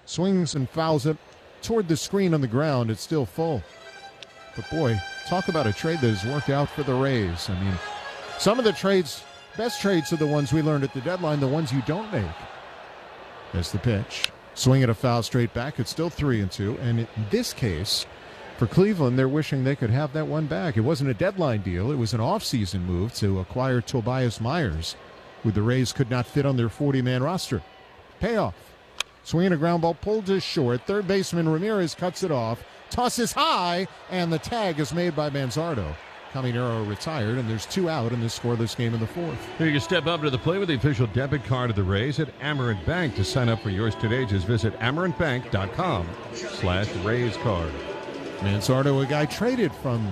Swings and fouls it toward the screen on the ground. It's still full. But boy, talk about a trade that has worked out for the Rays. I mean, some of the trades, best trades are the ones we learned at the deadline, the ones you don't make. That's the pitch. Swing at a foul straight back. It's still 3-2. And in this case, for Cleveland, they're wishing they could have that one back. It wasn't a deadline deal. It was an offseason move to acquire Tobias Myers, who the Rays could not fit on their 40-man roster. Payoff. Swinging a ground ball pulled to short. Third baseman Ramirez cuts it off. Tosses high, and the tag is made by Manzardo. Caminero retired, and there's 2 out in this scoreless game in the 4th. Here you can step up to the plate with the official debit card of the Rays at Amerant Bank. To sign up for yours today, just visit amerantbank.com/Rays card. Manzardo, a guy traded from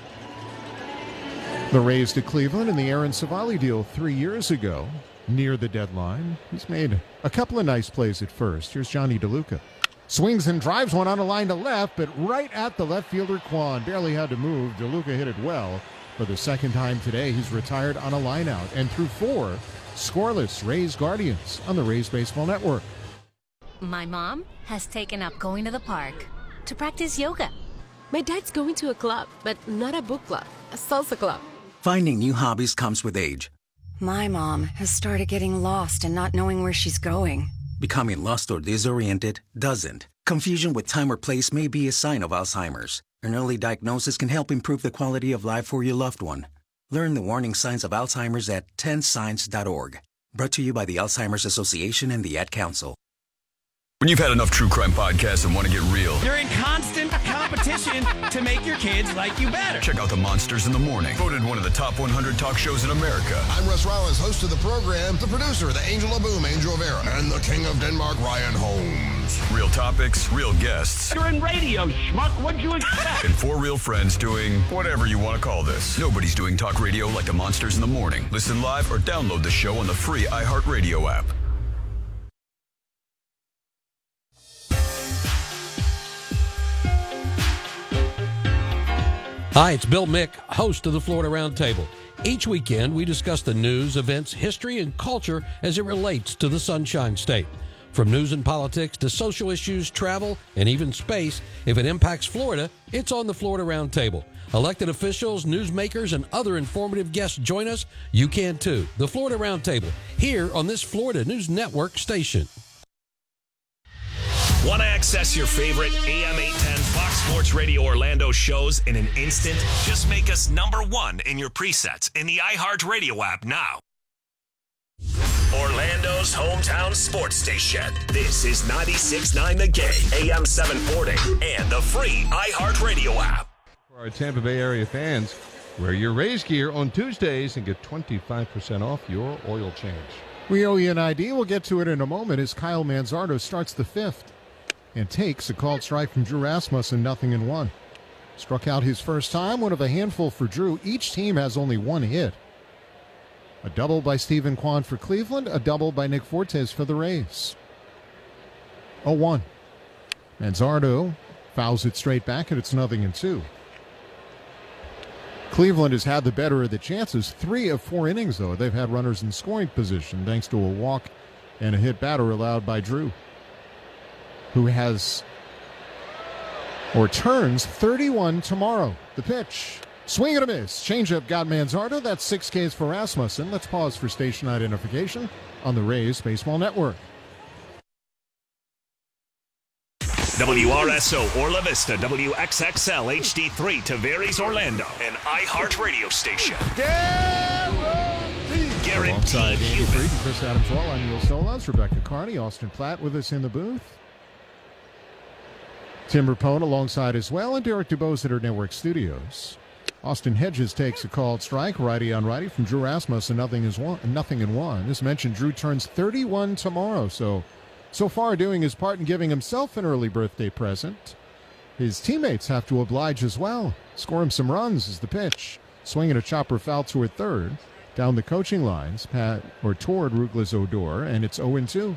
the Rays to Cleveland in the Aaron Savali deal 3 years ago, near the deadline. He's made a couple of nice plays at first. Here's Johnny DeLuca. Swings and drives one on a line to left, but right at the left fielder Kwan. Barely had to move. DeLuca hit it well. For the second time today, he's retired on a line out. And through 4, scoreless Rays Guardians on the Rays Baseball Network. My mom has taken up going to the park to practice yoga. My dad's going to a club, but not a book club, a salsa club. Finding new hobbies comes with age. My mom has started getting lost and not knowing where she's going. Becoming lost or disoriented doesn't. Confusion with time or place may be a sign of Alzheimer's. An early diagnosis can help improve the quality of life for your loved one. Learn the warning signs of Alzheimer's at 10signs.org. Brought to you by the Alzheimer's Association and the Ad Council. When you've had enough true crime podcasts and want to get real, you're in constant competition to make your kids like you better. Check out The Monsters in the Morning, voted one of the top 100 talk shows in America. I'm Russ Rollins, host of the program, the producer, the Angel of Boom, Angel Vera, and the King of Denmark, Ryan Holmes. Real topics, real guests. You're in radio, schmuck. What'd you expect? And 4 real friends doing whatever you want to call this. Nobody's doing talk radio like The Monsters in the Morning. Listen live or download the show on the free iHeartRadio app. Hi, it's Bill Mick, host of the Florida Roundtable. Each weekend, we discuss the news, events, history, and culture as it relates to the Sunshine State. From news and politics to social issues, travel, and even space, if it impacts Florida, it's on the Florida Roundtable. Elected officials, newsmakers, and other informative guests join us. You can too. The Florida Roundtable, here on this Florida News Network station. Want to access your favorite AM 810 Fox Sports Radio Orlando shows in an instant? Just make us #1 in your presets in the iHeartRadio app now. Orlando's hometown sports station. This is 96.9 The Game, AM 740, and the free iHeartRadio app. For our Tampa Bay area fans, wear your Rays gear on Tuesdays and get 25% off your oil change. We owe you an ID. We'll get to it in a moment as Kyle Manzardo starts the 5th. And takes a called strike from Drew Rasmussen, 0-1. Struck out his first time, one of a handful for Drew. Each team has only 1 hit. A double by Stephen Kwan for Cleveland, a double by Nick Fortes for the Rays. 0-1. Manzardo fouls it straight back, and it's 0-2. Cleveland has had the better of the chances. 3 of 4 innings, though. They've had runners in scoring position, thanks to a walk and a hit batter allowed by Drew, who has or turns 31 tomorrow. The pitch. Swing and a miss. Changeup got Manzardo. That's 6 Ks for Rasmussen. Let's pause for station identification on the Rays Baseball Network. WRSO Orla Vista, WXXL HD3 Tavares Orlando, an iHeartRadio station. Guaranteed. Alongside Andy Freed and Chris Adams-Wall, I'm Neil Solondz, Rebecca Carney, Austin Platt with us in the booth. Tim Rapone alongside as well, and Derek DuBose at our network studios. Austin Hedges takes a called strike, righty on righty from Drew Rasmussen, 0-1. As mentioned, Drew turns 31 tomorrow, so far doing his part in giving himself an early birthday present. His teammates have to oblige as well. Score him some runs is the pitch. Swinging a chopper foul toward third. Down the coaching lines, toward Rouglas Odor, and it's 0-2.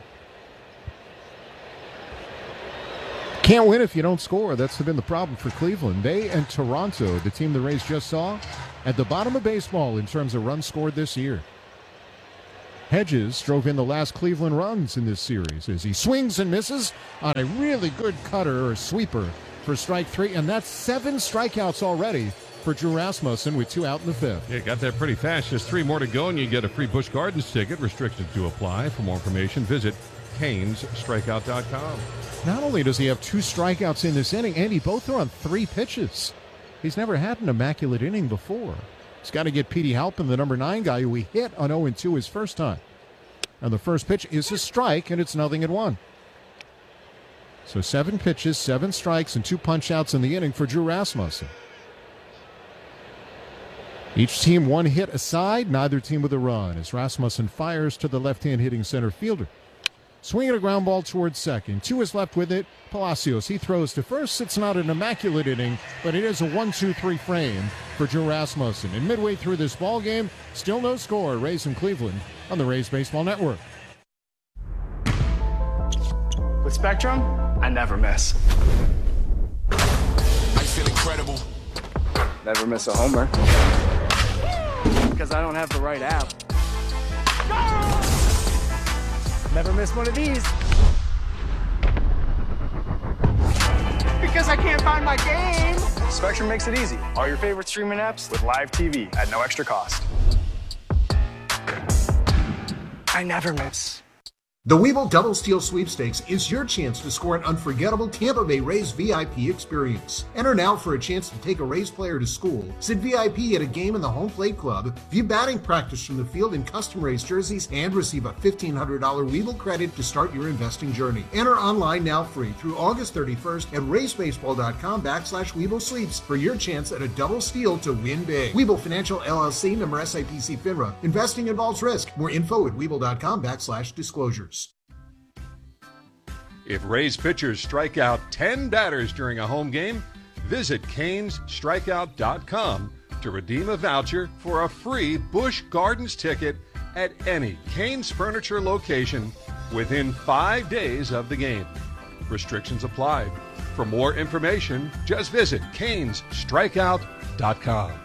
Can't win if you don't score. That's been the problem for Cleveland. They and Toronto, the team the Rays just saw, at the bottom of baseball in terms of runs scored this year. Hedges drove in the last Cleveland runs in this series as he swings and misses on a really good cutter or sweeper for strike 3, and that's 7 strikeouts already for Drew Rasmussen with 2 out in the 5th. Yeah, got that pretty fast. Just 3 more to go, and you get a free Busch Gardens ticket. Restrictions to apply. For more information, visit CanesStrikeout.com. Not only does he have 2 strikeouts in this inning, Andy, both are on 3 pitches. He's never had an immaculate inning before. He's got to get Petey Halpin, the number 9 guy, who he hit on 0-2 his first time. And the first pitch is a strike, and it's 0-1. So 7 pitches, 7 strikes, and 2 punch-outs in the inning for Drew Rasmussen. Each team 1 hit aside, neither team with a run, as Rasmussen fires to the left-hand hitting center fielder. Swinging a ground ball towards second. 2 is left with it. Palacios, he throws to first. It's not an immaculate inning, but it is a 1-2-3 frame for Drew Rasmussen. And midway through this ball game, still no score. Rays in Cleveland on the Rays Baseball Network. With Spectrum, I never miss. I feel incredible. Never miss a homer. Because I don't have the right app. Never miss one of these. Because I can't find my game. Spectrum makes it easy. All your favorite streaming apps with live TV at no extra cost. I never miss. The Webull Double Steal Sweepstakes is your chance to score an unforgettable Tampa Bay Rays VIP experience. Enter now for a chance to take a Rays player to school, sit VIP at a game in the home plate club, view batting practice from the field in custom Rays jerseys, and receive a $1,500 Webull credit to start your investing journey. Enter online now free through August 31st at raysbaseball.com/Webull Sleeps for your chance at a double steal to win big. Webull Financial LLC, member SIPC FINRA. Investing involves risk. More info at Webull.com/disclosures. If Rays pitchers strike out 10 batters during a home game, visit CanesStrikeout.com to redeem a voucher for a free Busch Gardens ticket at any Canes Furniture location within 5 days of the game. Restrictions apply. For more information, just visit CanesStrikeout.com.